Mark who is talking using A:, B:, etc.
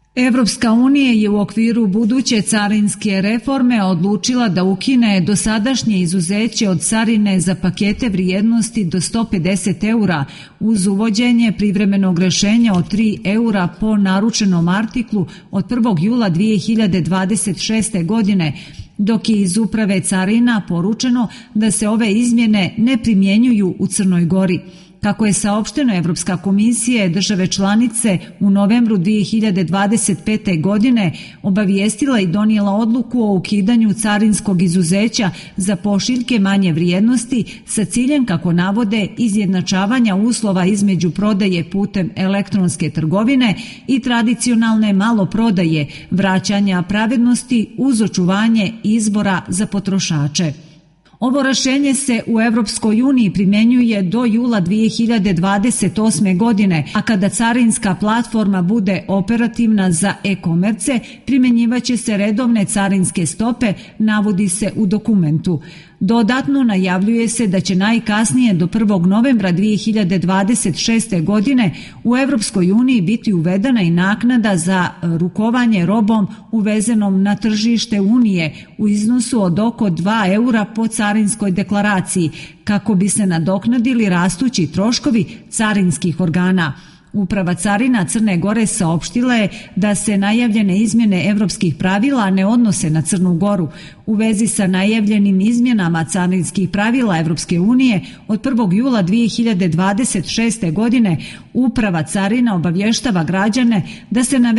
A: Evropska unija je u okviru buduće carinske reforme odlučila da ukine dosadašnje izuzeće od carine za pakete vrijednosti do 150 eura uz uvođenje privremenog rešenja od 3 eura po naručenom artiklu od 1. jula 2026. godine, dok je iz Uprave carina poručeno da se ove izmjene ne primjenjuju u Crnoj Gori. Kako je saopšteno, Evropska komisija je države članice u novembru 2025. godine obavijestila i donijela odluku o ukidanju carinskog izuzeća za pošiljke manje vrijednosti sa ciljem, kako navode, izjednačavanja uslova između prodaje putem elektronske trgovine i tradicionalne maloprodaje, vraćanja pravednosti uz očuvanje izbora za potrošače. Ovo rešenje se u Evropskoj uniji primjenjuje do jula 2028. godine, a kada carinska platforma bude operativna za e-komerce, primjenjivaće se redovne carinske stope, navodi se u dokumentu. Dodatno najavljuje se da će najkasnije do 1. novembra 2026. godine u Evropskoj uniji biti uvedena i naknada za rukovanje robom uvezenom na tržište Unije u iznosu od oko 2 eura po carinskoj deklaraciji, kako bi se nadoknadili rastući troškovi carinskih organa. Uprava carina Crne Gore saopštila je da se najavljene izmjene evropskih pravila ne odnose na Crnu Goru. U vezi sa najavljenim izmjenama carinskih pravila Evropske unije od 1. jula 2026. godine Uprava carina obavještava građane da se